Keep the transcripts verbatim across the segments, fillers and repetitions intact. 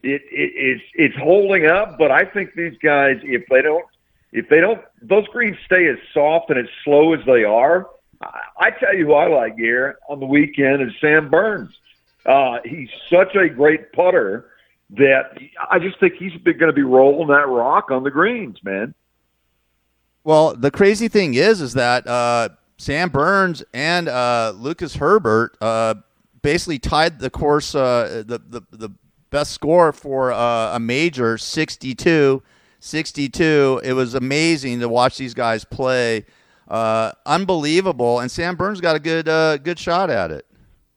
it, it it's it's holding up. But I think these guys, if they don't, if they don't, those greens stay as soft and as slow as they are. I, I tell you who I like here on the weekend is Sam Burns. Uh, he's such a great putter that I just think he's going to be rolling that rock on the greens, man. Well, the crazy thing is, is that uh, Sam Burns and uh, Lucas Herbert uh, basically tied the course, uh, the, the the best score for uh, a major, sixty-two sixty-two. It was amazing to watch these guys play. Uh, unbelievable. And Sam Burns got a good uh, good shot at it.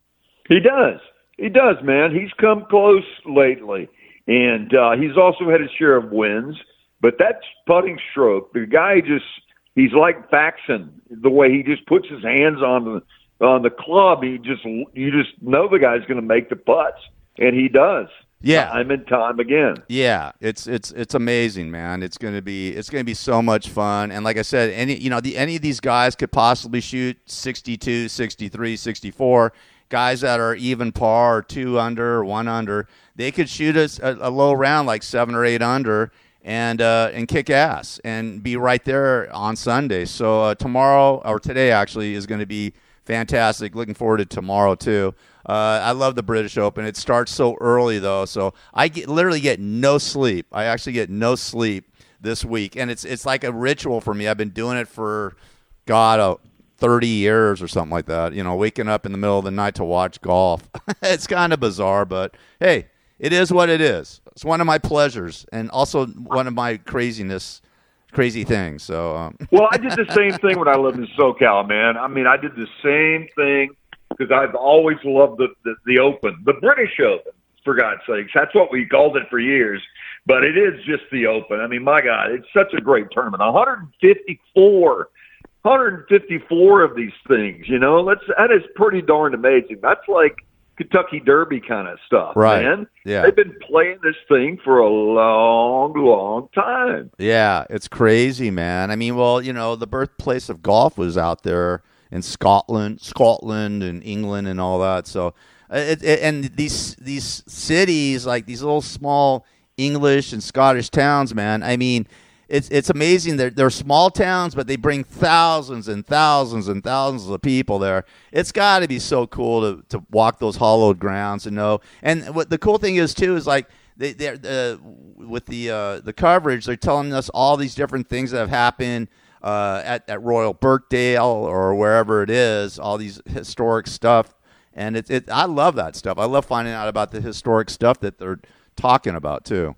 He does. He does, man. He's come close lately. And uh, he's also had his share of wins. But that putting stroke, the guy just, he's like Faxon, the way he just puts his hands on the, on the club. He just, you just know the guy's going to make the putts. And he does. Yeah, time and time again. Yeah, it's it's it's amazing, man. It's gonna be it's gonna be so much fun. And like I said, any you know the any of these guys could possibly shoot sixty-two, sixty-three, sixty-four. Guys that are even par, or two under, or one under, they could shoot us a, a low round like seven or eight under, and uh, and kick ass and be right there on Sunday. So uh, tomorrow or today actually is going to be fantastic. Looking forward to tomorrow too. Uh, I love the British Open. It starts so early, though, so I get, literally get no sleep. I actually get no sleep this week, and it's it's like a ritual for me. I've been doing it for, God, uh, thirty years or something like that, you know, waking up in the middle of the night to watch golf. It's kind of bizarre, but, hey, it is what it is. It's one of my pleasures and also one of my craziness, crazy things. So, um. Well, I did the same thing when I lived in SoCal, man. I mean, I did the same thing. Because I've always loved the, the the Open, the British Open, for God's sakes. That's what we called it for years. But it is just the Open. I mean, my God, it's such a great tournament. one hundred fifty-four, one hundred fifty-four of these things, you know. That's, that is pretty darn amazing. That's like Kentucky Derby kind of stuff, right. man. Yeah. They've been playing this thing for a long, long time. Yeah, it's crazy, man. I mean, well, you know, the birthplace of golf was out there in Scotland, Scotland, and England, and all that. So, it, it, and these these cities, like these little small English and Scottish towns, man. I mean, it's it's amazing. They're they're small towns, but they bring thousands and thousands and thousands of people there. It's got to be so cool to to walk those hallowed grounds and know. And what the cool thing is too is like they they're uh, with the uh, the coverage, they're telling us all these different things that have happened. Uh, at, at Royal Birkdale or wherever it is, all these historic stuff. And it, it, I love that stuff. I love finding out about the historic stuff that they're talking about, too.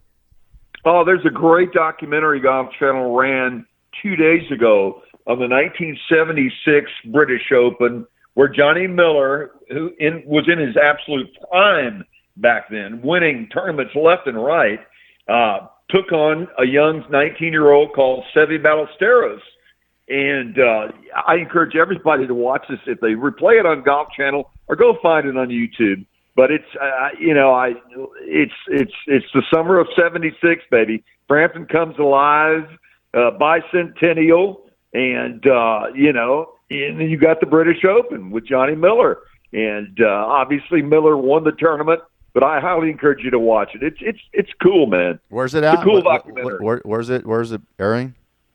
Oh, there's a great documentary Golf Channel ran two days ago on the nineteen seventy-six British Open where Johnny Miller, who in, was in his absolute prime back then, winning tournaments left and right, uh, took on a young nineteen-year-old called Seve Ballesteros. And uh, I encourage everybody to watch this if they replay it on Golf Channel or go find it on YouTube. But it's, uh, you know, I it's it's it's the summer of seventy-six, baby. Brampton comes alive, uh, bicentennial, and, uh, you know, and then you got the British Open with Johnny Miller. And uh, obviously Miller won the tournament. But I highly encourage you to watch it. It's it's it's cool, man. Where's it at? It's a cool where, documentary. Where, where's it? Where's it airing?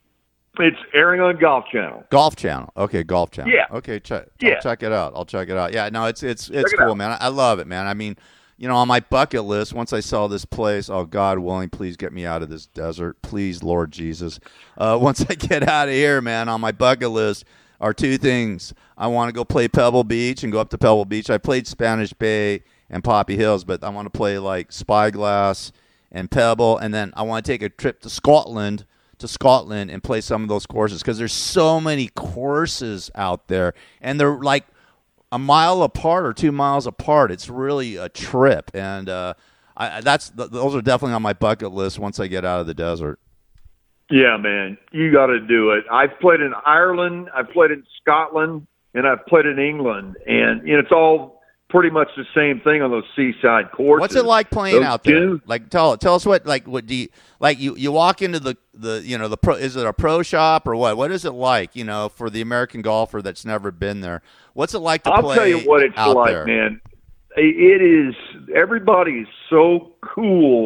It's airing on Golf Channel. Golf Channel. Okay, Golf Channel. Yeah. Okay, check. Yeah. I'll check it out. I'll check it out. Yeah. No, it's it's it's Check it cool, out. man. I, I love it, man. I mean, you know, on my bucket list, once I saw this place, oh God willing, please get me out of this desert, please, Lord Jesus. Uh, once I get out of here, man, on my bucket list are two things. I want to go play Pebble Beach and go up to Pebble Beach. I played Spanish Bay and Poppy Hills, but I want to play like Spyglass and Pebble, and then I want to take a trip to Scotland, to Scotland, and play some of those courses because there's so many courses out there, and they're like a mile apart or two miles apart. It's really a trip, and uh, I, that's those are definitely on my bucket list once I get out of the desert. Yeah, man, you got to do it. I've played in Ireland, I've played in Scotland, and I've played in England, and you know, it's all pretty much the same thing on those seaside courses. What's it like playing those out there? dudes, Like tell tell us what like what do you like you, you walk into the, the you know the pro is it a pro shop or what? What is it like, you know, for the American golfer that's never been there? What's it like to I'll play tell you what it's out like, there? man. It is everybody's so cool